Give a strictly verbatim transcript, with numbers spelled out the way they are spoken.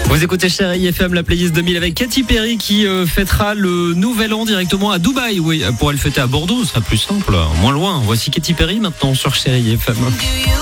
Vous écoutez Chérie F M, la playlist deux mille avec Katy Perry qui euh, fêtera le nouvel an directement à Dubaï. Oui, pour elle fêter à Bordeaux, ce sera plus simple, moins loin. Voici Katy Perry maintenant sur Chérie F M.